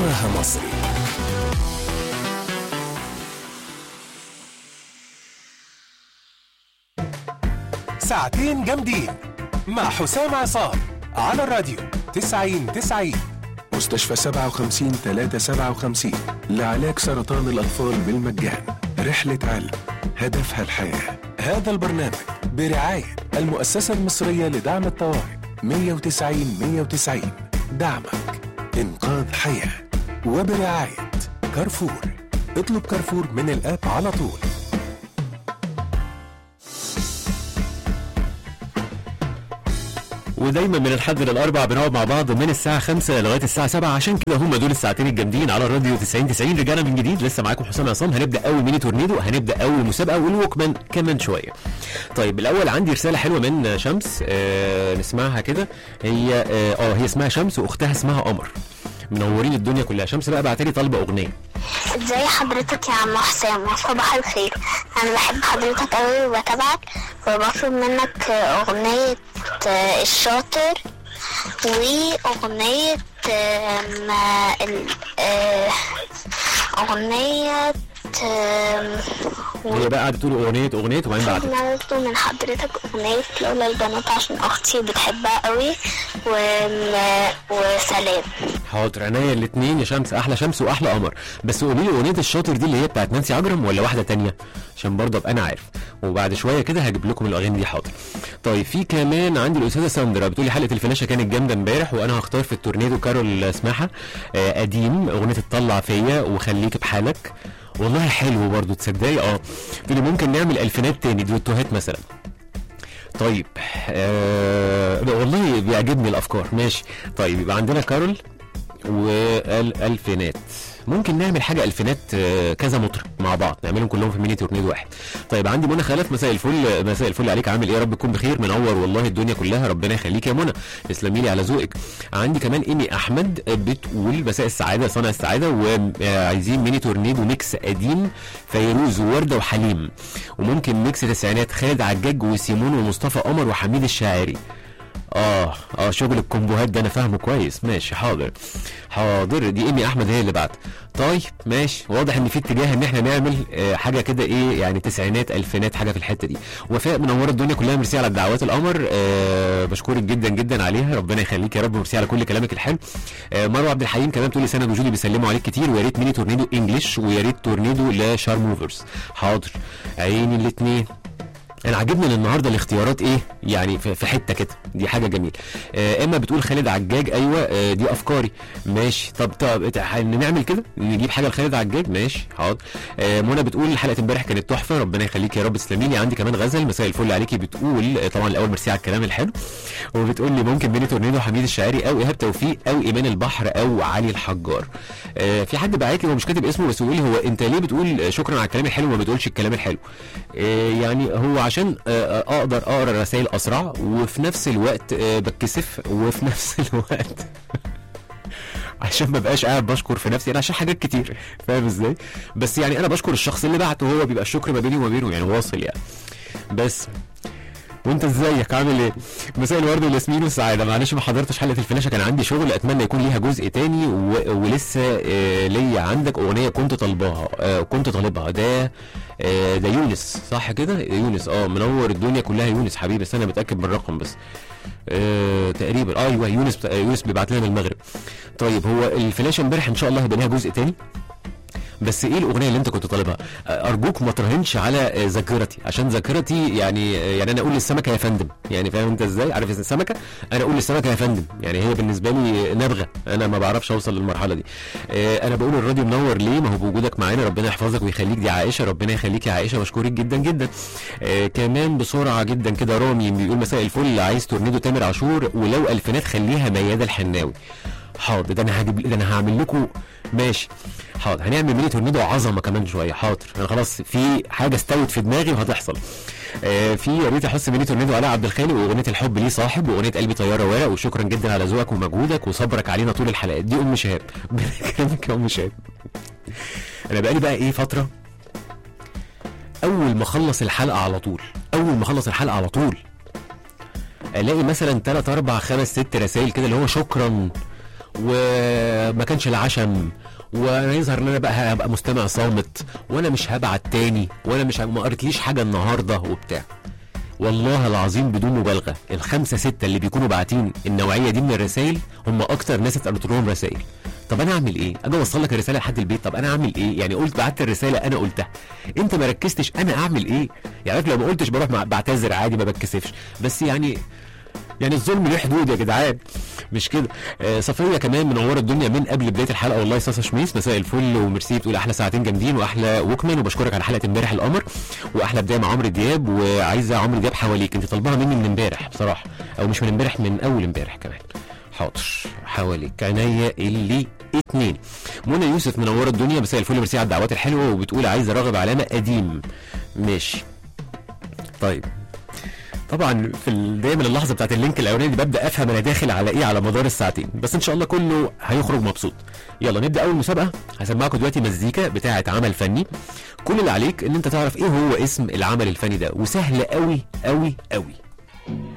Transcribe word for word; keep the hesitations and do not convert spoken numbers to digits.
هواها مصري. ساعتين جامدين مع حسام عصام على الراديو تسعين تسعين. مستشفى سبعة وخمسين ثلاثة سبعة وخمسين لعلاج سرطان الأطفال بالمجان. رحلة علم هدفها الحياة. هذا البرنامج برعاية المؤسسة المصرية لدعم الطوارئ مية وتسعين مية وتسعين. دعمك إنقاذ حياة. وبرعاية كارفور. اطلب كارفور من الآب على طول. ودايما من الحد للاربع بنقعد مع بعض من الساعه خمسة لغايه الساعه سبعة، عشان كده هم دول الساعتين الجامدين على الراديو تسعين تسعين. رجعنا من جديد، لسه معاكم حسام عصام. هنبدا اول ميني تورنيدو، هنبدا اول مسابقه والوكمان كمان شويه. طيب الاول عندي رساله حلوه من شمس، آه نسمعها كده. هي اه, آه هي اسمها شمس واختها اسمها قمر، منورين الدنيا كلها. شمس بقى بعتلي طالبه اغنيه. ازاي حضرتك يا عم حسام؟ صباح الخير، انا بحب حضرتك قوي وبتابعك، وبطلب منك اغنيه الشاطر واغنيه اغنيه هي بقى قاعده تقول اغنيه اغنيه وبعدين بعد طلبت من حضرتك اغنيه لولا البنات عشان اختي بتحبها قوي و... وسلام. حاضر عينيا الاثنين يا شمس، احلى شمس واحلى قمر. بس قولي لي اغنيه الشاطر دي اللي هي بتاعت نانسي عجرم ولا واحده تانية عشان برضه ابقى انا عارف، وبعد شويه كده هجيب لكم الاغاني دي. حاضر. طيب في كمان عندي الاستاذه ساندرا بتقولي حلقه الفلاشه كانت جامده امبارح، وانا هختار في التورنيدو كارول سماحه آه قديم اغنيه تطلع فيا وخليك بحالك. والله حلو برضه تصدقي. اه تقولي ممكن نعمل الفينات تاني دوتوهات مثلا. طيب آه والله بيعجبني الافكار. ماشي. طيب يبقى عندنا كارول والالفينات، ممكن نعمل حاجه الفينات كذا مطرب مع بعض نعملهم كلهم في ميني تورنيدو واحد. طيب عندي منى خلف، مساء الفل. مساء الفل عليك، عامل ايه؟ يا رب تكون بخير، منور والله الدنيا كلها، ربنا يخليك يا منى، تسلمي لي على ذوقك. عندي كمان ايمي احمد بتقول مساء السعاده صانع السعاده، وعايزين ميني تورنيدو ميكس قديم فيروز وورده وحليم، وممكن ميكس تسعينات خالد عجاج وسيمون ومصطفى قمر وحميد الشاعري. اه اه شغل الكومبوهات ده انا فاهمه كويس. ماشي حاضر حاضر. دي ايمي احمد هي اللي بعت. طيب ماشي، واضح ان في اتجاه ان احنا نعمل آه حاجه كده ايه يعني تسعينات الفينات حاجه في الحته دي. وفاء منوره الدنيا كلها، ميرسي على الدعوات القمر، آه بشكرك جدا جدا عليها، ربنا يخليك يا رب، ميرسي على كل كلامك الحلو. آه مروه عبد الحليم كمان تقول لي سند وجودي بيسلموا عليك كتير، ويا ريت ميني تورنيدو انجلش، ويا ريت تورنيدو لشارموفرز. حاضر عيني الاثنين. انا عاجبني ان النهارده الاختيارات ايه يعني في حته كده، دي حاجه جميله. آه اما بتقول خالد عجاج، ايوه آه دي افكاري. ماشي. طب طب نعمل كده، نجيب حاجه لخالد عجاج. ماشي حاضر. آه منى بتقول حلقه امبارح كانت تحفه، ربنا يخليك يا رب، تسلمي لي. عندي كمان غزل، مساء الفل عليكي، بتقول آه طبعا الاول ميرسي على الكلام الحلو، وبتقول لي ممكن ميني تورنيدو حميد الشاعري او ايهاب توفيق او ايمان البحر او علي الحجار. آه في حد باعت لي هو مش كاتب اسمه بس بيقول لي هو انت ليه بتقول شكرا على الكلام الحلو وما بتقولش الكلام الحلو؟ آه يعني هو عشان آه اقدر اقرا الرسائل اسرع، وفي نفس الوقت بتكسف، وفي نفس الوقت عشان ما بقاش قاعد بشكر في نفسي انا عشان حاجات كتير، فاهم ازاي؟ بس يعني انا بشكر الشخص اللي بعته، هو بيبقى الشكر ما بيني وما بينه يعني واصل يعني. بس وانت ازيك عامل ايه؟ مساء الورد والياسمين والسعاده. معلش ما حضرتش حلقه الفلاشه، كان عندي شغل، اتمنى يكون ليها جزء تاني، و... ولسه آه ليا عندك اغنيه كنت طالباها آه كنت طالبها. ده آه ده يونس صح كده؟ يونس اه منور الدنيا كلها يونس حبيبي، بس انا متاكد من الرقم بس آه تقريبا. آه ايوه يونس بتا... يونس بيبعت لنا من المغرب. طيب هو الفلاشه امبارح ان شاء الله هيبقى ليها جزء تاني، بس ايه الاغنيه اللي انت كنت طالبها؟ ارجوك ما تراهنش على ذاكرتي، عشان ذاكرتي يعني يعني انا اقول للسمكه يا فندم، يعني فاهم انت ازاي؟ عارف السمكه، انا اقول للسمكه يا فندم، يعني هي بالنسبه لي نبغه، انا ما بعرفش اوصل للمرحله دي. اه انا بقول الراديو منور ليه؟ ما هو بوجودك معانا، ربنا يحفظك ويخليك. دي عائشه، ربنا يخليك يا عائشه، مشكورك جدا جدا. اه كمان بسرعه جدا كده رامي بيقول مساء الفل، عايز تورنيدو تامر عاشور، ولو الفينات خليها ميادة الحناوي. حاضر، ده انا هجيب، ده انا هعمل لكم. ماشي حاضر، هنعمل ميني تورنيدو عظمه كمان شويه. حاضر انا خلاص في حاجه استوت في دماغي وهتحصل. آه في يا ريت احس ميني تورنيدو علاء عبد الخالق، واغنيه الحب ليه صاحب، واغنيه قلبي طياره ورق. وشكرا جدا على ذوقك ومجهودك وصبرك علينا طول الحلقات دي. ام شهاب بكلمك يا ام شهاب. انا بقالي بقى ايه فتره، اول ما اخلص الحلقه على طول اول ما اخلص الحلقه على طول الاقي مثلا ثلاثة أربعة خمس ست رسائل كده اللي هو شكرا، وما كانش العشم، وانا يظهر ان انا بقى هبقى مستمع صامت، وانا مش هبعت تاني، وانا مش ما قريتليش حاجه النهارده وبتاع. والله العظيم بدون مبالغه الخمسه سته اللي بيكونوا باعتين النوعيه دي من الرسائل هم اكتر ناس اتقالت لهم رسائل. طب انا اعمل ايه؟ اجي اوصل لك الرساله لحد البيت، طب انا اعمل ايه؟ يعني قلت بعت الرساله انا قلتها، انت ما ركزتش، انا اعمل ايه؟ يعني لو ما قلتش بروح بعتذر عادي ما بتكسفش، بس يعني يعني الظلم له حدود يا جدعان، مش كده. آه صفيه كمان منوره الدنيا من قبل بدايه الحلقه، والله صاصه شميس مساء الفل وميرسي، بتقول احلى ساعتين جامدين واحلى وكمان، وبشكرك على حلقه امبارح القمر واحلى بدايه مع عمرو دياب، وعايزه عمرو دياب حواليك، انت طالباها مني من امبارح بصراحه، او مش من امبارح، من اول امبارح كمان. حاضر حواليك عينيا اللي اتنين. منى يوسف منوره الدنيا مساء الفل، ميرسي على الدعوات الحلوه، وبتقول عايزه راغب علامه قديم. ماشي طيب. طبعا في دايما اللحظه بتاعت اللينك الاولاني دي ببدا افهم انا داخل على ايه على مدار الساعتين، بس ان شاء الله كله هيخرج مبسوط. يلا نبدا اول مسابقه. هسمعكم دلوقتي مزيكا بتاعه عمل فني، كل اللي عليك ان انت تعرف ايه هو اسم العمل الفني ده، وسهل قوي قوي قوي.